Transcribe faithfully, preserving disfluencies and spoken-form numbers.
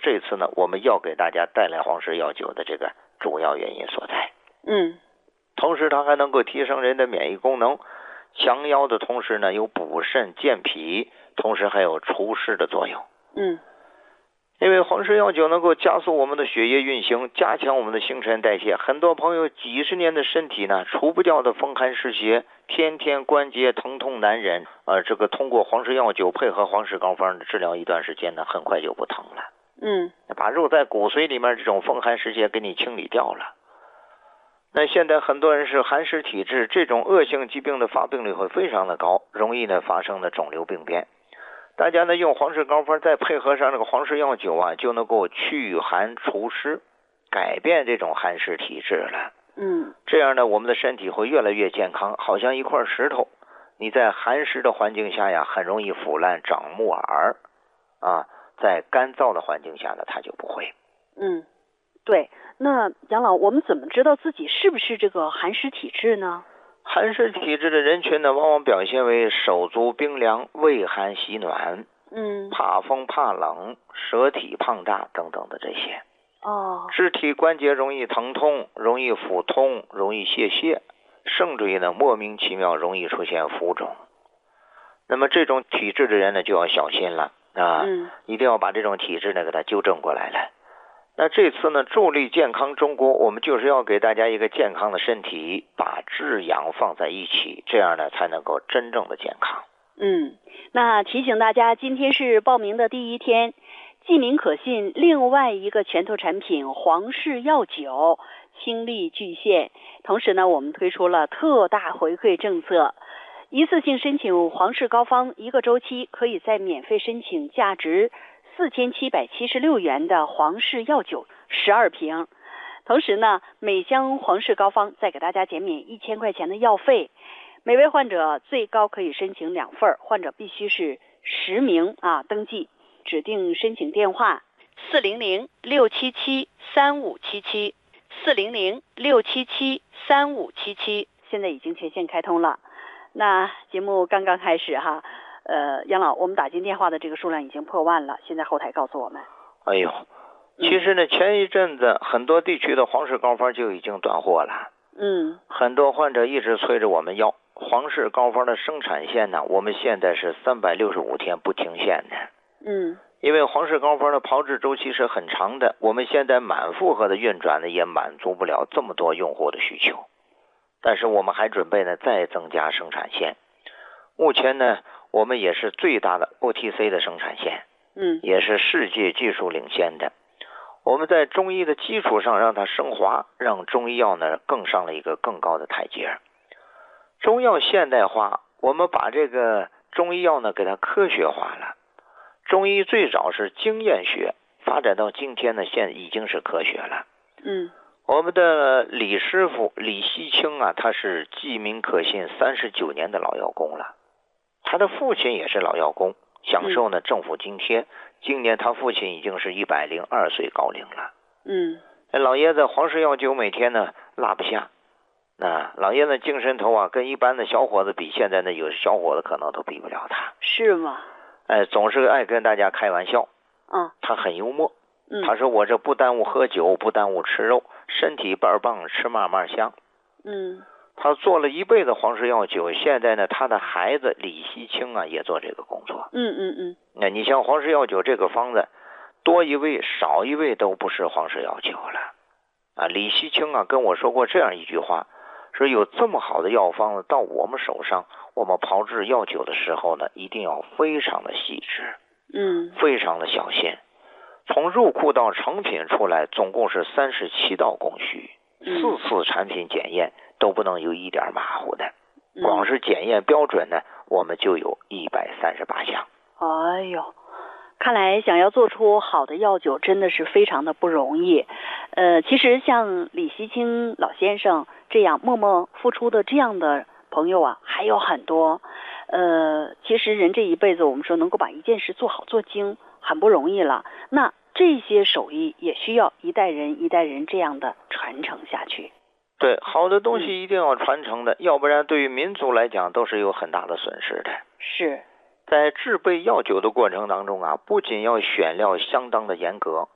这次呢我们要给大家带来黄氏药酒的这个主要原因所在。 嗯， 同时它还能够提升人的免疫功能，降腰的同时呢有补肾健脾，同时还有除湿的作用。 嗯， 因为黄氏药酒能够加速我们的血液运行，加强我们的新陈代谢。很多朋友几十年的身体呢，除不掉的风寒湿邪，天天关节疼痛难忍，呃，这个通过黄氏药酒配合黄氏膏方的治疗一段时间呢，很快就不疼了。 嗯， 把肉在骨髓里面这种风寒湿邪给你清理掉了。那现在很多人是寒湿体质，这种恶性疾病的发病率会非常的高，容易呢发生的肿瘤病变。大家呢用黄氏膏方再配合上这个黄氏药酒啊，就能够祛寒除湿，改变这种寒湿体质了。 嗯， 这样呢我们的身体会越来越健康，好像一块石头，你在寒湿的环境下呀很容易腐烂长木耳啊，在干燥的环境下呢它就不会。 嗯，对。那杨老，我们怎么知道自己是不是这个寒湿体质呢？ 寒湿体质的人群呢，往往表现为手足冰凉、畏寒喜暖， 嗯， 怕风怕冷、舌体胖大等等的这些。 哦， 肢体关节容易疼痛，容易腹痛，容易泄泻，肾椎呢莫名其妙容易出现浮肿。那么这种体质的人呢就要小心了啊， 嗯， 一定要把这种体质呢给它纠正过来了。那这次呢助力健康中国，我们就是要给大家一个健康的身体，把治养放在一起，这样呢才能够真正的健康。 嗯，那提醒大家，今天是报名的第一天，记名可信另外一个拳头产品黄氏药酒倾力巨献，同时呢我们推出了特大回馈政策，一次性申请黄氏膏方一个周期可以再免费申请价值四千七百七十六元的黄氏药酒十二瓶，同时呢每箱黄氏膏方再给大家减免一千块钱的药费，每位患者最高可以申请两份，患者必须是实名啊登记，指定申请电话四零零六七七三五七七四零零六七七三五七七，现在已经全线开通了。那节目刚刚开始哈，呃，杨老，我们打进电话的这个数量已经破万了，现在后台告诉我们。 哎呦，其实呢，前一阵子很多地区的黄氏膏方就已经断货了。 嗯， 很多患者一直催着我们要黄氏膏方的生产线呢，我们现在是三百六十五天不停线的。 嗯， 因为黄氏膏方的炮制周期是很长的，我们现在满负荷的运转呢，也满足不了这么多用户的需求。但是我们还准备呢再增加生产线。目前呢，我们也是最大的 O T C 的生产线， 嗯， 也是世界技术领先的。我们在中医的基础上让它升华，让中医药呢更上了一个更高的台阶。中药现代化，我们把这个中医药呢给它科学化了。中医最早是经验学，发展到今天呢，现在已经是科学了。 嗯， 我们的李师傅李希清啊，他是记名可信三十九年的老药工了。他的父亲也是老药工，享受呢政府津贴。今年他父亲已经是一百零二岁高龄了。 嗯， 老爷子黄氏药酒每天呢落不下。那老爷子精神头啊，跟一般的小伙子比，现在呢有小伙子可能都比不了他。 是吗？ 哎，总是爱跟大家开玩笑。 嗯， 他很幽默。 嗯， 他说我这不耽误喝酒，不耽误吃肉，身体倍儿棒，吃嘛嘛香。 嗯， 他做了一辈子黄氏药酒，现在呢他的孩子李希清啊也做这个工作。 嗯嗯嗯， 那你像黄氏药酒这个方子，多一味少一味都不是黄氏药酒了啊。李希清啊跟我说过这样一句话，说有这么好的药方子到我们手上，我们炮制药酒的时候呢，一定要非常的细致， 嗯， 非常的小心。从入库到成品出来，总共是三十七道工序，四次产品检验都不能有一点马虎的。光是检验标准呢，我们就有一百三十八项。 哎呦，看来想要做出好的药酒真的是非常的不容易。呃，其实像李希清老先生这样默默付出的这样的朋友啊，还有很多。呃，其实人这一辈子，我们说能够把一件事做好做精，很不容易了。那这些手艺也需要一代人一代人这样的传承下去。 对，好的东西一定要传承的，嗯、要不然对于民族来讲都是有很大的损失的。 是。 在制备药酒的过程当中啊，不仅要选料相当的严格，